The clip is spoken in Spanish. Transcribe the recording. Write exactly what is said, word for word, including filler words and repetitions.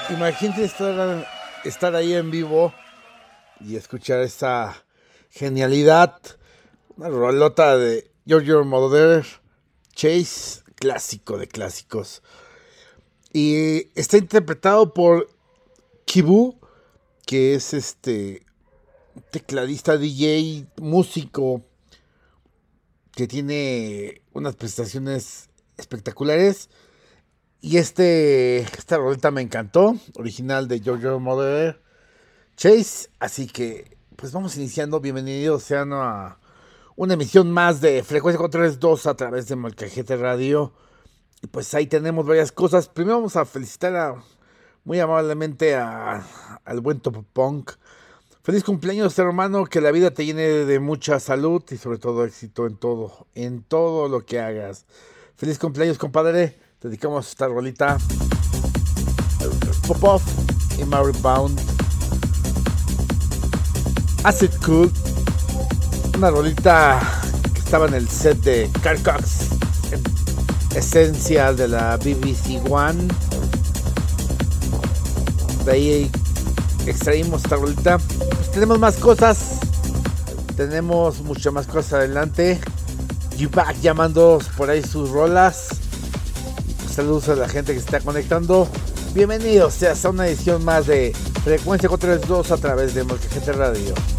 Imagínate estar, estar ahí en vivo y escuchar esta genialidad. Una rolota de Giorgio Moroder, Chase, clásico de clásicos. Y está interpretado por Kibu, que es este tecladista, D J, músico, que tiene unas prestaciones espectaculares. Y este esta roleta me encantó, original de Giorgio Moroder, Chase. Así que pues vamos iniciando. Bienvenidos sean a una emisión más de Frecuencia cuatro tres dos a través de Molcajete Radio. Y pues ahí tenemos varias cosas. Primero vamos a felicitar a, muy amablemente a, al buen Top Punk. Feliz cumpleaños, hermano, que la vida te llene de mucha salud y sobre todo éxito en todo, en todo lo que hagas. Feliz cumpleaños, compadre. Dedicamos esta rolita Popov y Mary Bound, Acid Cool, una rolita que estaba en el set de Carl Cox, esencial de la B B C One. De ahí extraímos esta rolita. Pues tenemos más cosas, tenemos muchas más cosas adelante. U-Back llamando por ahí sus rolas. Saludos a la gente que se está conectando. Bienvenidos seas a una edición más de Frecuencia cuatro tres dos a través de Molcajete Radio.